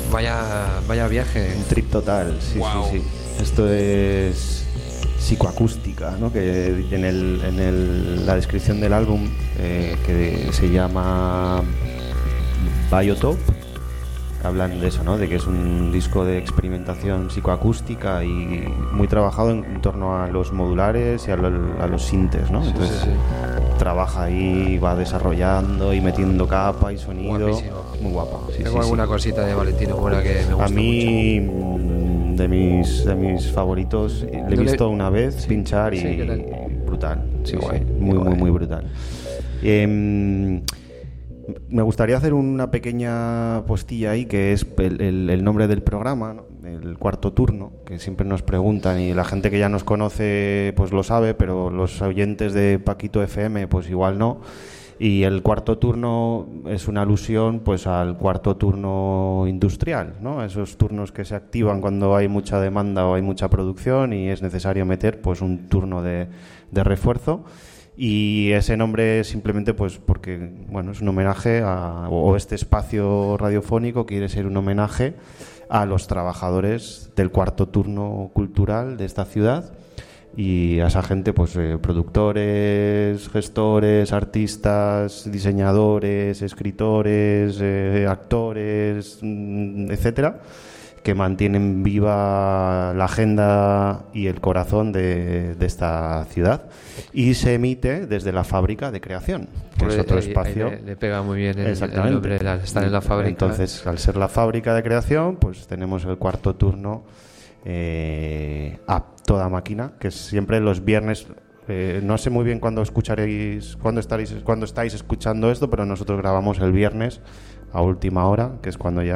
Vaya viaje. Un trip total, sí, Wow. sí. Esto es psicoacústica, ¿no? Que en la descripción del álbum, que se llama Biotope, hablan de eso, ¿no? De que es un disco de experimentación psicoacústica y muy trabajado en torno a los modulares y a los sintes, ¿no? Entonces sí. trabaja ahí, va desarrollando y metiendo capa y sonido. Guapísimo. Muy guapo. Sí, Tengo alguna cosita de Valentino Mora que me gusta a mí, mucho. de mis favoritos, le he visto una vez pinchar y ¿qué tal? brutal. Sí, guay, sí, muy, guay. muy, muy brutal. Me gustaría hacer una pequeña postilla ahí, que es el nombre del programa, ¿no? El cuarto turno, que siempre nos preguntan, y la gente que ya nos conoce pues lo sabe, pero los oyentes de Paquito FM pues igual no. Y el cuarto turno es una alusión pues al cuarto turno industrial, ¿no? Esos turnos que se activan cuando hay mucha demanda o hay mucha producción y es necesario meter pues un turno de refuerzo. Y ese nombre simplemente pues porque bueno, es un homenaje o este espacio radiofónico quiere ser un homenaje a los trabajadores del cuarto turno cultural de esta ciudad y a esa gente, pues productores, gestores, artistas, diseñadores, escritores, actores, etcétera, que mantienen viva la agenda y el corazón de esta ciudad. Y se emite desde la Fábrica de Creación, que es otro espacio. Ahí le pega muy bien el nombre, estar en la fábrica. Entonces, al ser la Fábrica de Creación, pues tenemos el cuarto turno a toda máquina, que es siempre los viernes. No sé muy bien cuándo estáis escuchando esto, pero nosotros grabamos el viernes a última hora, que es cuando ya